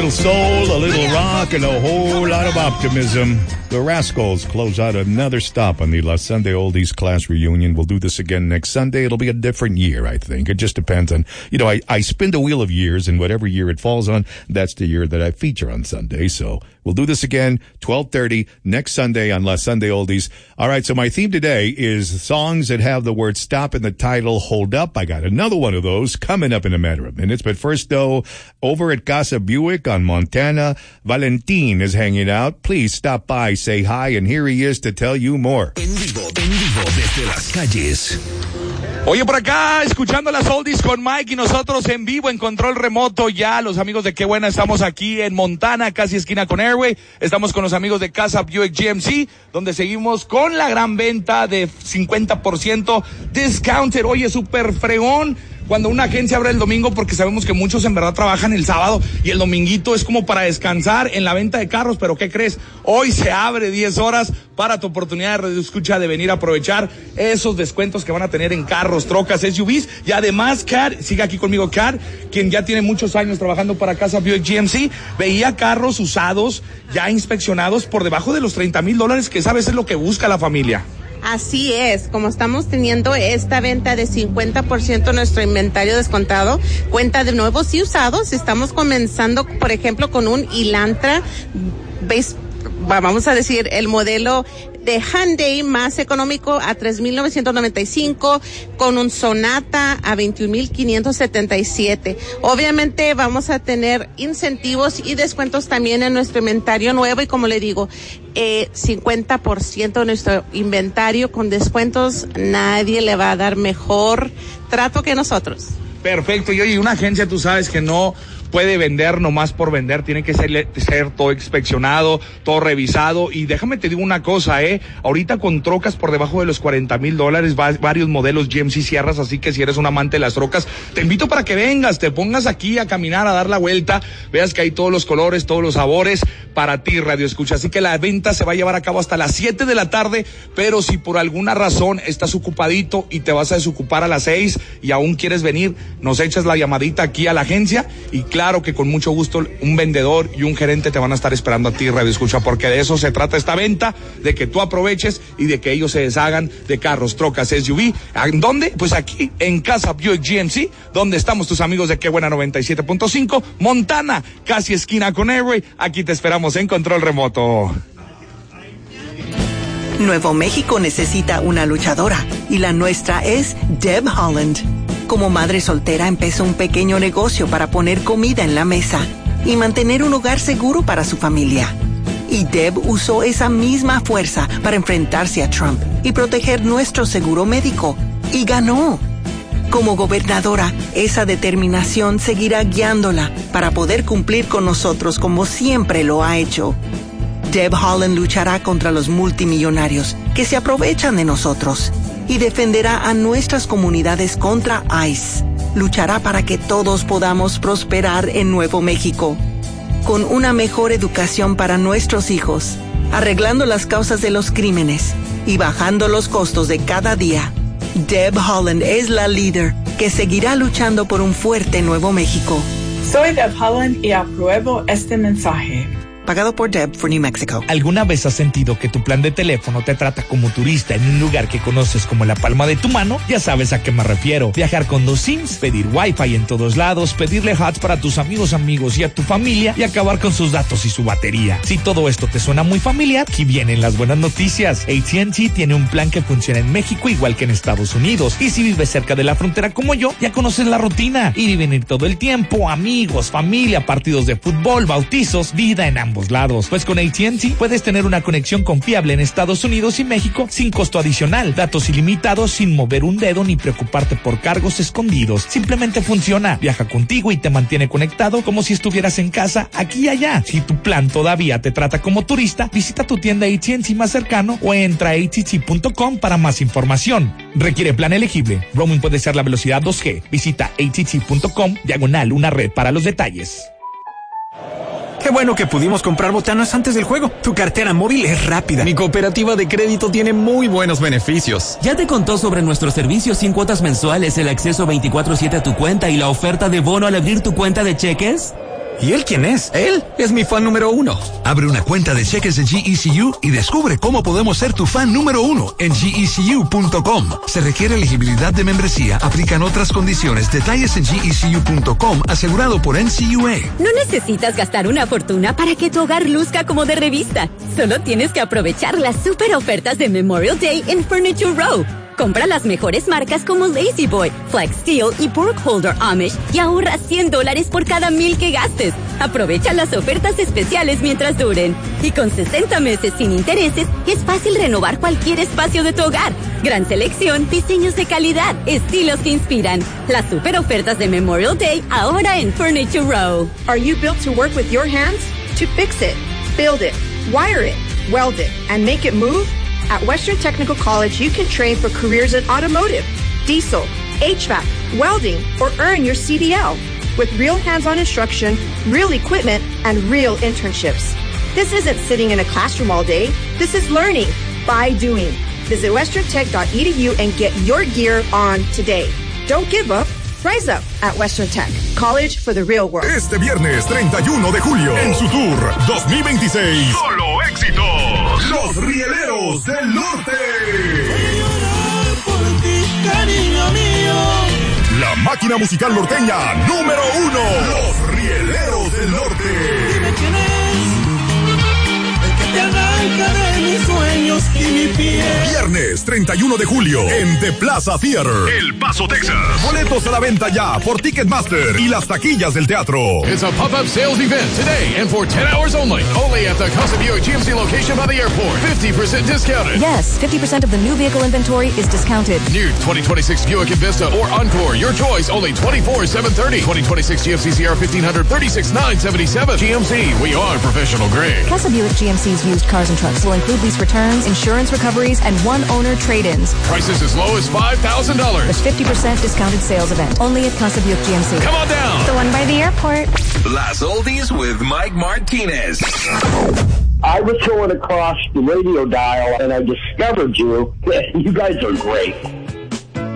little soul, a little rock, and a whole lot of optimism. The Rascals close out another stop on the La Sunday Oldies class reunion. We'll do this again next Sunday. It'll be a different year, I think. It just depends on, I spin the wheel of years, and whatever year it falls on, that's the year that I feature on Sunday. So we'll do this again, 12:30 next Sunday on La Sunday Oldies. All right, so my theme today is songs that have the word stop in the title. Hold up. I got another one of those coming up in a matter of minutes. But first, though, over at Casa Buick on Montana, Valentin is hanging out. Please stop by, say hi, and here he is to tell you more. En vivo desde las calles. Oye, por acá, escuchando las oldies con Mike y nosotros en vivo en control remoto ya, los amigos de Qué Buena, estamos aquí en Montana, casi esquina con Airway, estamos con los amigos de Casa Buick GMC, donde seguimos con la gran venta de 50% discounted. Oye, súper fregón cuando una agencia abre el domingo, porque sabemos que muchos en verdad trabajan el sábado y el dominguito es como para descansar en la venta de carros, pero ¿qué crees? Hoy se abre 10 horas para tu oportunidad de radioescucha de venir a aprovechar esos descuentos que van a tener en carros, trocas, SUVs, y además Kat, sigue aquí conmigo Kat, quien ya tiene muchos años trabajando para Casa Buick GMC, veía carros usados ya inspeccionados por debajo de los $30,000, que esa vez es lo que busca la familia. Así es, como estamos teniendo esta venta de 50% nuestro inventario descontado, cuenta de nuevos y usados, estamos comenzando, por ejemplo, con un Elantra, vamos a decir, el modelo de Hyundai más económico a $3,995, con un Sonata a $21,577. Obviamente vamos a tener incentivos y descuentos también en nuestro inventario nuevo, y como le digo, 50% de nuestro inventario con descuentos. Nadie le va a dar mejor trato que nosotros. Perfecto, y oye, una agencia, tú sabes que no puede vender nomás por vender, tiene que ser todo inspeccionado, todo revisado, y déjame te digo una cosa, ahorita con trocas por debajo de los $40,000, varios modelos GMC Sierras, así que si eres un amante de las trocas, te invito para que vengas, te pongas aquí a caminar, a dar la vuelta, veas que hay todos los colores, todos los sabores para ti, Radio Escucha, así que la venta se va a llevar a cabo hasta las 7 de la tarde, pero si por alguna razón estás ocupadito y te vas a desocupar a las 6 y aún quieres venir, nos echas la llamadita aquí a la agencia, y claro que con mucho gusto un vendedor y un gerente te van a estar esperando a ti, Radio Escucha, porque de eso se trata esta venta, de que tú aproveches y de que ellos se deshagan de carros, trocas, SUV. ¿En dónde? Pues aquí en Casa Buick GMC, donde estamos tus amigos de Qué Buena 97.5, Montana, casi esquina con Airway. Aquí te esperamos en control remoto. Nuevo México necesita una luchadora, y la nuestra es Deb Holland. Como madre soltera empezó un pequeño negocio para poner comida en la mesa y mantener un hogar seguro para su familia. Y Deb usó esa misma fuerza para enfrentarse a Trump y proteger nuestro seguro médico. Y ganó. Como gobernadora, esa determinación seguirá guiándola para poder cumplir con nosotros como siempre lo ha hecho. Deb Holland luchará contra los multimillonarios que se aprovechan de nosotros y defenderá a nuestras comunidades contra ICE. Luchará para que todos podamos prosperar en Nuevo México, con una mejor educación para nuestros hijos, arreglando las causas de los crímenes y bajando los costos de cada día. Deb Holland es la líder que seguirá luchando por un fuerte Nuevo México. Soy Deb Holland y apruebo este mensaje. Pagado por Deb for New Mexico. ¿Alguna vez has sentido que tu plan de teléfono te trata como turista en un lugar que conoces como la palma de tu mano? Ya sabes a qué me refiero. Viajar con 2 SIMs, pedir Wi-Fi en todos lados, pedirle HOTS para tus amigos y a tu familia y acabar con sus datos y su batería. Si todo esto te suena muy familiar, aquí vienen las buenas noticias. AT&T tiene un plan que funciona en México igual que en Estados Unidos. Y si vives cerca de la frontera como yo, ya conoces la rutina. Ir y venir todo el tiempo, amigos, familia, partidos de fútbol, bautizos, vida en ambos lados. Pues con AT&T puedes tener una conexión confiable en Estados Unidos y México sin costo adicional, datos ilimitados sin mover un dedo ni preocuparte por cargos escondidos. Simplemente funciona, viaja contigo y te mantiene conectado como si estuvieras en casa aquí y allá. Si tu plan todavía te trata como turista, visita tu tienda AT&T más cercano o entra a att.com para más información. Requiere plan elegible. Roaming puede ser la velocidad 2G. Visita att.com/una red para los detalles. Qué bueno que pudimos comprar botanas antes del juego. Tu cartera móvil es rápida. Mi cooperativa de crédito tiene muy buenos beneficios. ¿Ya te contó sobre nuestros servicios sin cuotas mensuales, el acceso 24/7 a tu cuenta y la oferta de bono al abrir tu cuenta de cheques? ¿Y él quién es? Él es mi fan número 1. Abre una cuenta de cheques de GECU y descubre cómo podemos ser tu fan número 1 en GECU.com. Se requiere elegibilidad de membresía, aplican otras condiciones, detalles en GECU.com, asegurado por NCUA. No necesitas gastar una fortuna para que tu hogar luzca como de revista. Solo tienes que aprovechar las super ofertas de Memorial Day en Furniture Row. Compra las mejores marcas como Lazy Boy, Flex Steel y Burkholder Amish y ahorra $100 por cada 1,000 que gastes. Aprovecha las ofertas especiales mientras duren. Y con 60 meses sin intereses, es fácil renovar cualquier espacio de tu hogar. Gran selección, diseños de calidad, estilos que inspiran. Las super ofertas de Memorial Day ahora en Furniture Row. Are you built to work with your hands? To fix it, build it, wire it, weld it, and make it move? At Western Technical College, you can train for careers in automotive, diesel, HVAC, welding, or earn your CDL with real hands-on instruction, real equipment, and real internships. This isn't sitting in a classroom all day. This is learning by doing. Visit westerntech.edu and get your gear on today. Don't give up. Rise up at Western Tech. College for the real world. Este viernes 31 de julio, en su tour 2026. Solo éxitos. Los Rieleros del Norte. Por ti, cariño mío. La máquina musical norteña número 1. Los Rieleros del Norte. Dime quién es. El que te arranca de mis sueños y mi piel. Viernes 31 de julio en The Plaza Theater, El Paso, Texas. Boletos a la venta ya por Ticketmaster y las taquillas del teatro. It's a pop-up sales event today and for 10 hours only. Only at the Casa Buick GMC location by the airport. 50% discounted. Yes, 50% of the new vehicle inventory is discounted. New 2026 Buick Envista or Encore. Your choice, only $24,730. 2026 GMC Sierra 1500, $36,977. GMC, we are professional grade. Casa Buick GMC's used cars and trucks will include lease returns, insurance recoveries, and one-owner trade-ins. Prices as low as $5,000. With 50% discounted sales event. Only at Casa Buick GMC. Come on down. The one by the airport. Las Oldies with Mike Martinez. I was going across the radio dial and I discovered you. You guys are great.